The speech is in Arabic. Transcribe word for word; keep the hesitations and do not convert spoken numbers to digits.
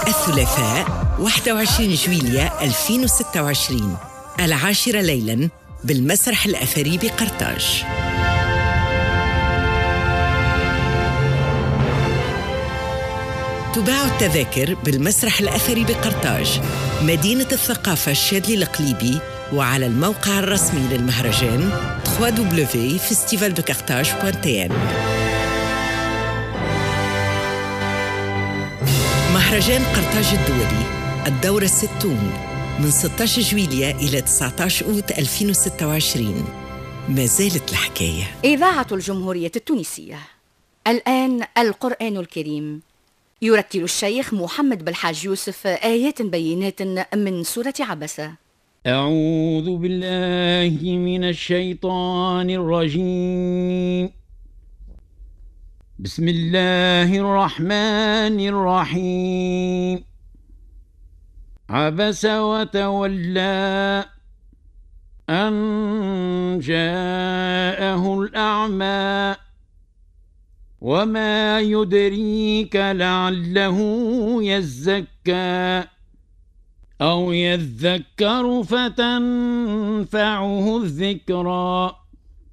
الثلاثاء واحد وعشرين جويلية ألفين وستة وعشرين، العاشرة ليلاً بالمسرح الأثري بقرطاج. تباع التذاكر بالمسرح الأثري بقرطاج، مدينة الثقافة الشاذلي القليبي، وعلى الموقع الرسمي للمهرجان دبليو دبليو دبليو دوت فيستيفال دو كارتاج دوت تي ان. مهرجان قرطاج الدولي الدورة الستون من ستة عشر جويلية إلى تسعة عشر أوت ألفين وستة وعشرين. ما زالت الحكاية. إذاعة الجمهورية التونسية. الآن القرآن الكريم، يرتل الشيخ محمد بالحاج يوسف آيات بينات من سورة عبسة. أعوذ بالله من الشيطان الرجيم. بسم الله الرحمن الرحيم. عبس وتولى أن جاءه الأعمى وما يدريك لعله يزكى أو يذكر فتنفعه الذكرى